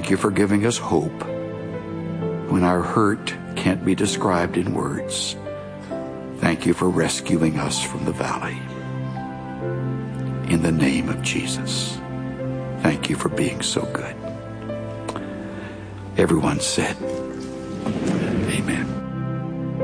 Thank you for giving us hope when our hurt can't be described in words. Thank you for rescuing us from the valley. In the name of Jesus, thank you for being so good. Everyone said,